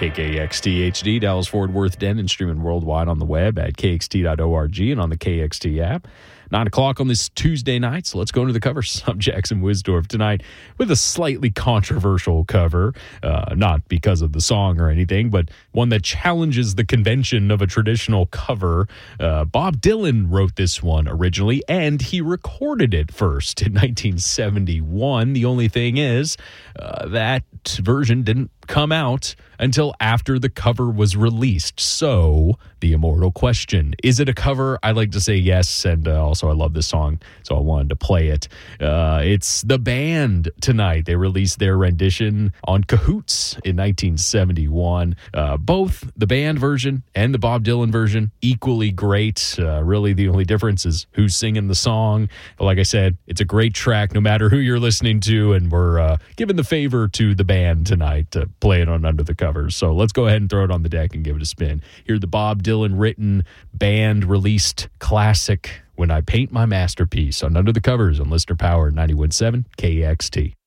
KKXT HD, Dallas Fort Worth Denton, streaming worldwide on the web at kxt.org and on the KXT app. 9 o'clock on this Tuesday night, so let's go into the covers. I'm Jackson Wisdorf tonight with a slightly controversial cover, not because of the song or anything, but one that challenges the convention of a traditional cover. Bob Dylan wrote this one originally, and he recorded it first in 1971. The only thing is that version didn't come out until after the cover was released. So, the immortal question, is it a cover? I like to say yes, and also I love this song, so I wanted to play it. It's The Band tonight. They released their rendition on Cahoots in 1971. Both the band version and the Bob Dylan version, equally great. Really, the only difference is who's singing the song. But like I said, it's a great track no matter who you're listening to, and we're giving the favor to the band tonight to play it on Under the Covers. So let's go ahead and throw it on the deck and give it a spin. Hear the Bob Dylan written, band released classic, When I Paint My Masterpiece, on Under the Covers on Listener Power 91.7 KXT.